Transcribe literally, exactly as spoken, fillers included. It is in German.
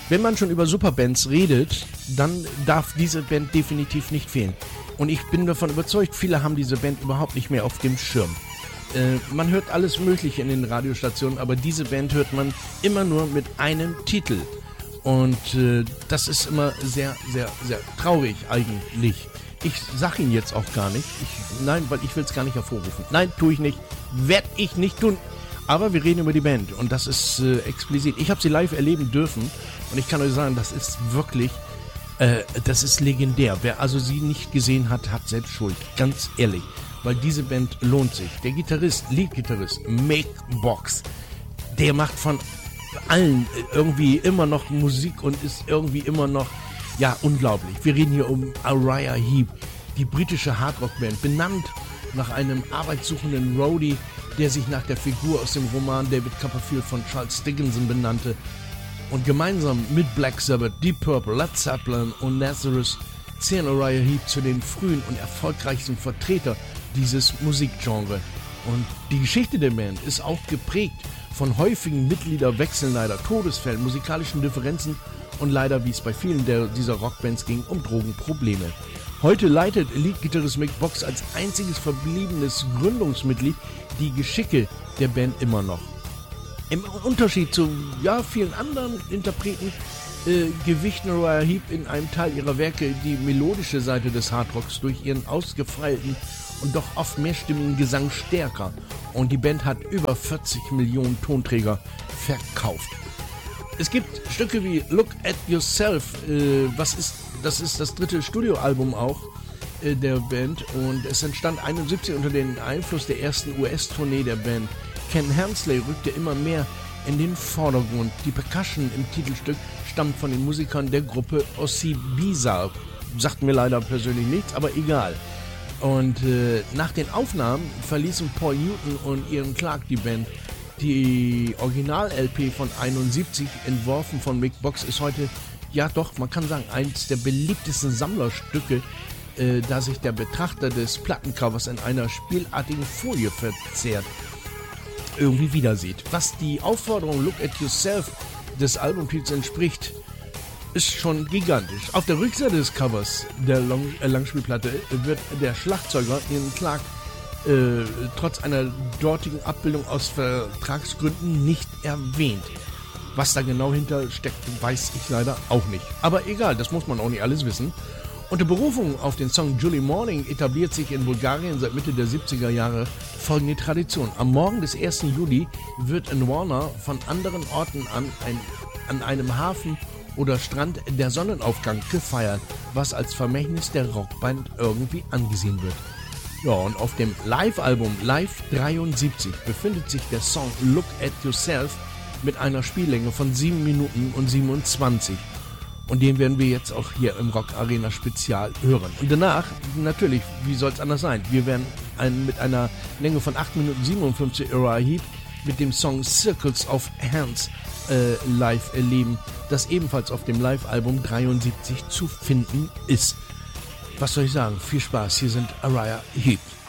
wenn man schon über Superbands redet, dann darf diese Band definitiv nicht fehlen. Und ich bin davon überzeugt, viele haben diese Band überhaupt nicht mehr auf dem Schirm. Äh, man hört alles Mögliche in den Radiostationen, aber diese Band hört man immer nur mit einem Titel. Und äh, das ist immer sehr, sehr, sehr traurig eigentlich. Ich sag ihn jetzt auch gar nicht. Ich, nein, weil ich will es gar nicht hervorrufen. Nein, tue ich nicht. Werd ich nicht tun. Aber wir reden über die Band und das ist äh, explizit. Ich habe sie live erleben dürfen und ich kann euch sagen, das ist wirklich, äh, das ist legendär. Wer also sie nicht gesehen hat, hat selbst Schuld. Ganz ehrlich, weil diese Band lohnt sich. Der Gitarrist, Leadgitarrist, Mick Box, der macht von allen irgendwie immer noch Musik und ist irgendwie immer noch, ja, unglaublich. Wir reden hier um Uriah Heep, die britische Hardrock-Band, benannt nach einem arbeitssuchenden Roadie, der sich nach der Figur aus dem Roman David Copperfield von Charles Dickinson benannte und gemeinsam mit Black Sabbath, Deep Purple, Led Zeppelin und Nazareth zählen Uriah Heep zu den frühen und erfolgreichsten Vertreter dieses Musikgenre. Und die Geschichte der Band ist auch geprägt von häufigen Mitgliederwechseln, leider Todesfällen, musikalischen Differenzen und leider, wie es bei vielen der, dieser Rockbands ging, um Drogenprobleme. Heute leitet Leadgitarrist Mick Box als einziges verbliebenes Gründungsmitglied die Geschicke der Band immer noch. Im Unterschied zu ja, vielen anderen Interpreten äh, gewichten Uriah Heep in einem Teil ihrer Werke die melodische Seite des Hardrocks durch ihren ausgefeilten und doch oft mehrstimmigen Gesang stärker. Und die Band hat über vierzig Millionen Tonträger verkauft. Es gibt Stücke wie Look at Yourself, äh, was ist, das ist das dritte Studioalbum auch äh, der Band und es entstand einundsiebzig unter dem Einfluss der ersten U S-Tournee der Band. Ken Hensley rückte immer mehr in den Vordergrund. Die Percussion im Titelstück stammt von den Musikern der Gruppe Ossibisa. Sagt mir leider persönlich nichts, aber egal. Und äh, nach den Aufnahmen verließen Paul Newton und Ian Clark die Band. Die Original-L P von einundsiebzig, entworfen von Mick Box, ist heute, ja doch, man kann sagen, eins der beliebtesten Sammlerstücke, äh, da sich der Betrachter des Plattencovers in einer spielartigen Folie verzehrt, irgendwie wieder sieht. Was die Aufforderung Look at Yourself des Albumtitels entspricht, ist schon gigantisch. Auf der Rückseite des Covers der Long- äh, Langspielplatte wird der Schlagzeuger Ian Clark Äh, trotz einer dortigen Abbildung aus Vertragsgründen nicht erwähnt. Was da genau hinter steckt, weiß ich leider auch nicht. Aber egal, das muss man auch nicht alles wissen. Unter Berufung auf den Song July Morning etabliert sich in Bulgarien seit Mitte der siebziger Jahre folgende Tradition. Am Morgen des ersten Juli wird in Warner von anderen Orten an, ein, an einem Hafen oder Strand der Sonnenaufgang gefeiert, was als Vermächtnis der Rockband irgendwie angesehen wird. Ja, und auf dem Live-Album Live dreiundsiebzig befindet sich der Song Look at Yourself mit einer Spiellänge von sieben Minuten und siebenundzwanzig. Und den werden wir jetzt auch hier im Rock Arena Spezial hören. Und danach, natürlich, wie soll es anders sein? Wir werden einen, mit einer Länge von acht Minuten siebenundfünfzig Uriah Heep mit dem Song Circles of Hands äh, live erleben, das ebenfalls auf dem Live-Album dreiundsiebzig zu finden ist. Was soll ich sagen? Viel Spaß. Hier sind Uriah Heep.